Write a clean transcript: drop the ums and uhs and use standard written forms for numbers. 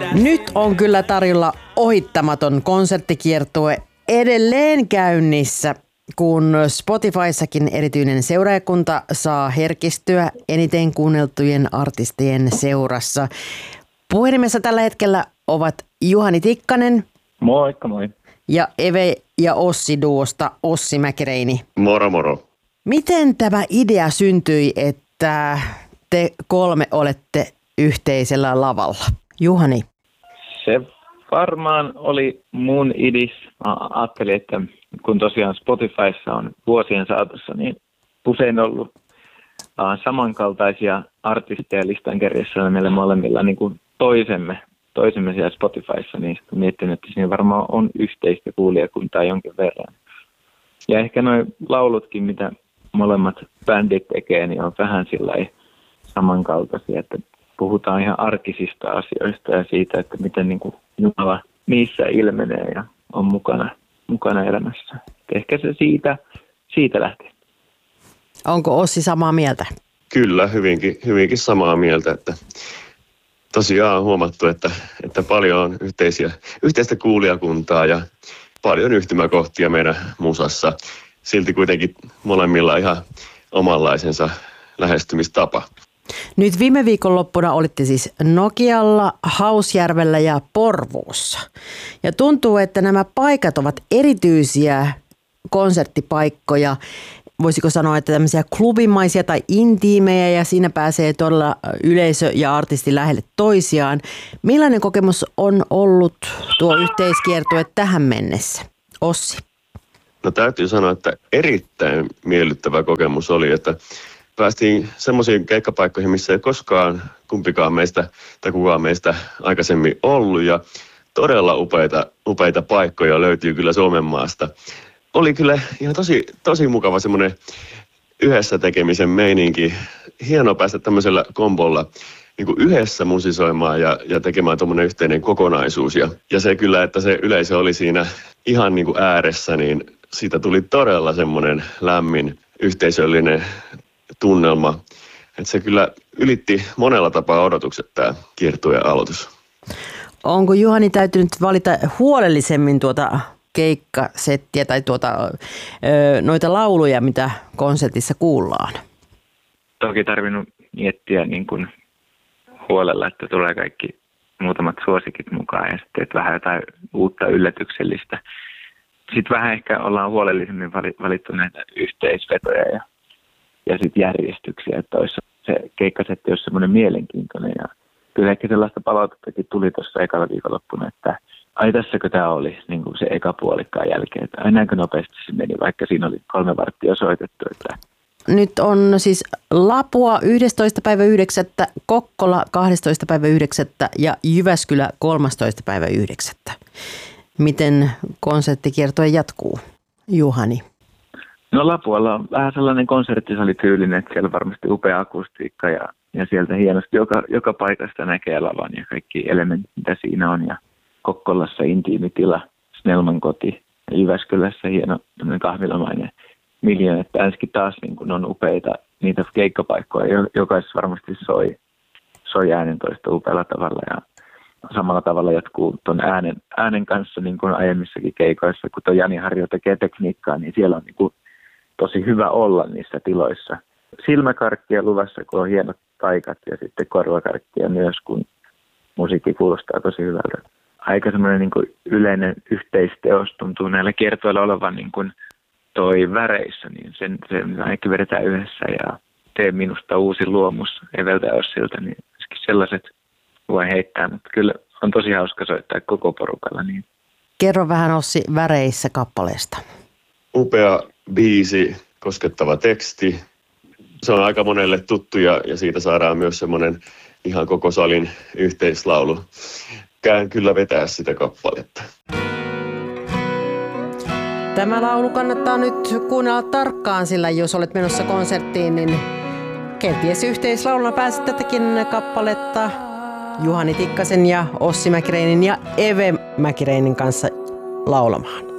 Nyt on kyllä tarjolla ohittamaton konserttikiertue edelleen käynnissä, kun Spotifyssakin erityinen seuraajakunta saa herkistyä eniten kuunneltujen artistien seurassa. Puhelimessa tällä hetkellä ovat Juhani Tikkanen. Moikka moi. Ja Eve ja Ossi duosta Ossi Mäkireini. Moro moro. Miten tämä idea syntyi, että te kolme olette yhteisellä lavalla? Juhani. Se varmaan oli mun idis. Mä ajattelin, että kun tosiaan Spotifyssa on vuosien saatossa niin usein ollut samankaltaisia artisteja listan kärjessä meille molemmilla niin kuin toisemme siellä Spotifyssa, niin miettinyt, että siinä varmaan on yhteistä kuulijakuntaa jonkin verran. Ja ehkä nuo laulutkin, mitä molemmat bändit tekee, niin on vähän sillai samankaltaisia, että puhutaan ihan arkisista asioista ja siitä, että miten niin kuin Jumala niissä ilmenee ja on mukana elämässä. Ehkä se siitä lähti. Onko Ossi samaa mieltä? Kyllä, hyvinkin samaa mieltä, että tosiaan on huomattu, että paljon on yhteistä kuulijakuntaa ja paljon yhtymäkohtia meidän musassa. Silti kuitenkin molemmilla ihan omanlaisensa lähestymistapa. Nyt viime viikonloppuna olitte siis Nokialla, Hausjärvellä ja Porvoossa. Ja tuntuu, että nämä paikat ovat erityisiä konserttipaikkoja. Voisiko sanoa, että tämmöisiä klubimaisia tai intiimejä ja siinä pääsee todella yleisö ja artisti lähelle toisiaan. Millainen kokemus on ollut tuo yhteiskiertue tähän mennessä? Ossi. No täytyy sanoa, että erittäin miellyttävä kokemus oli, että päästiin semmoisiin keikkapaikkoihin, missä ei koskaan kumpikaan meistä tai kukaan meistä aikaisemmin ollut ja todella upeita paikkoja löytyy kyllä Suomen maasta. Oli kyllä ihan tosi mukava semmoinen yhdessä tekemisen meininki. Hienoa päästä tämmöisellä kombolla niin kuin yhdessä musisoimaan ja tekemään tuommoinen yhteinen kokonaisuus. Ja se kyllä, että se yleisö oli siinä ihan niin kuin ääressä, niin siitä tuli todella semmoinen lämmin yhteisöllinen tunnelma. Että se kyllä ylitti monella tapaa odotukset tämä kiertueen aloitus. Onko Juhani täytynyt valita huolellisemmin tuota keikkasettiä tai noita lauluja, mitä konsertissa kuullaan? Toki tarvinnut miettiä niin kuin huolella, että tulee kaikki muutamat suosikit mukaan ja sitten että vähän jotain uutta yllätyksellistä. Sitten vähän ehkä ollaan huolellisemmin valittu näitä yhteisvetoja ja sitten järjestyksiä, että olisi se keikkasetti olisi semmoinen mielenkiintoinen. Ja kyllä ehkä sellaista palautettakin tuli tuossa ekalla viikonloppuna, että ai tässäkö tämä oli niin kuin se eka puolikkaan jälkeen, että ai näinkö nopeasti se meni, vaikka siinä oli 3 varttia soitettu. Että nyt on siis Lapua 11.9., Kokkola 12.9. ja Jyväskylä 13.9. Miten konserttikiertue jatkuu, Juhani? No Lapualla on vähän sellainen konserttisalityylinen, että siellä on varmasti upea akustiikka ja sieltä hienosti joka paikasta näkee lavan ja kaikki elementit, mitä siinä on. Ja Kokkolassa intiimitila, Snellman koti ja Jyväskylässä hieno kahvilamainen miljoona, että ensikin taas niin kun on upeita niitä keikkapaikkoja, jokaisessa varmasti soi äänentoista upealla tavalla ja samalla tavalla jatkuu tuon äänen kanssa niin kuin aiemmissakin keikoissa, kun tuo Jani Harjo tekee tekniikkaa, niin siellä on niin kuin tosi hyvä olla niissä tiloissa. Silmäkarkkia luvassa, kun on hienot paikat ja sitten korvakarkkia myös, kun musiikki kuulostaa tosi hyvältä. Aika semmoinen niin kuin yleinen yhteisteos tuntuu näillä kiertoilla olevan niin kuin toi väreissä, niin sen ainakin vedetään yhdessä ja tee minusta uusi luomus Eveltä Ossilta, niin sellaiset voi heittää, mutta kyllä on tosi hauska soittaa koko porukalla. Niin. Kerro vähän Ossi väreissä kappaleesta. Upea biisi, koskettava teksti. Se on aika monelle tuttu ja siitä saadaan myös semmoinen ihan koko salin yhteislaulu. Käyn kyllä vetää sitä kappaletta. Tämä laulu kannattaa nyt kuunnella tarkkaan, sillä jos olet menossa konserttiin, niin kenties yhteislauluna pääset tätäkin kappaletta Juhani Tikkasen ja Ossi Mäkireinin ja Eve Mäkireinin kanssa laulamaan.